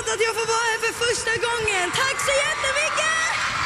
underbart att jag får vara här för första gången. Tack så jättemycket!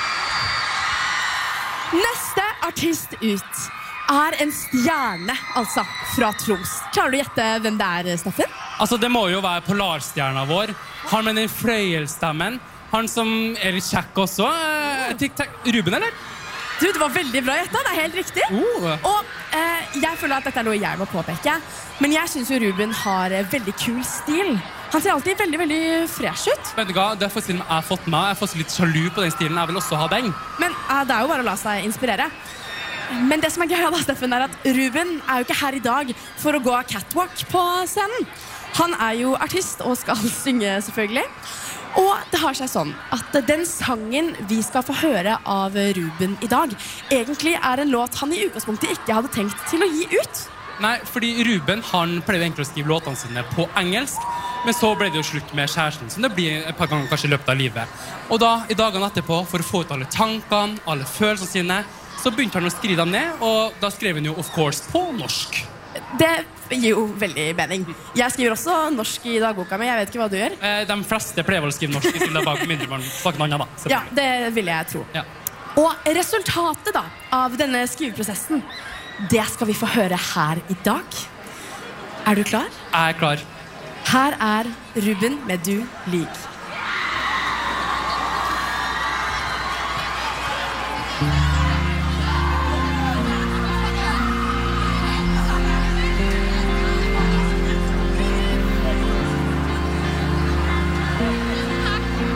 Neste artist ut en stjerne, altså, fra Troms. Klarer du å gjette hvem det Steffen? Altså, det må jo være polarstjerna vår. Han med den fløyelstemmen. Han som litt kjekk også. Ruben, eller? Du, det var veldig bra gjettet, det helt riktig. Og jeg føler at dette noe jeg må påpeke. Men jeg synes jo Ruben har veldig kul stil. Han ser alltid veldig, veldig fresh ut. Vet du hva, det stilen jeg har fått med. Jeg har fått litt sjalu på den stilen. Jeg vil også ha den. Men det jo bare å la seg inspirere. Men det som gøy da, Steffen, at Ruben jo ikke her i dag for å gå catwalk på scenen. Han jo artist og skal synge selvfølgelig. Og det har seg sånn at den sangen vi skal få høre av Ruben i dag egentlig en låt han i utgangspunktet ikke hadde tenkt til å gi ut. Nei, fordi Ruben han pleide egentlig å skrive låtene sine på engelsk, men så ble det jo slutt med kjæresten, som det blir et par ganger kanskje i løpet av livet. Og da, i dagene etterpå, for å få ut alle tankene, alle følelsene sine, så begynte han å skrive dem ned, og da skrev han jo of course på norsk. Det gir jo veldig mening. Jeg skriver også norsk i dagboka mi, jeg vet ikke hva du gjør. De fleste pleier vel å skrive norsk i sin dagbok, mindre man snakker noe annet da. Ja, det vil jeg tro. Ja. Og resultatet da, av denne skriveprosessen, det skal vi få høre her i dag. Du klar? Jeg klar. Her Ruben med Du lyg.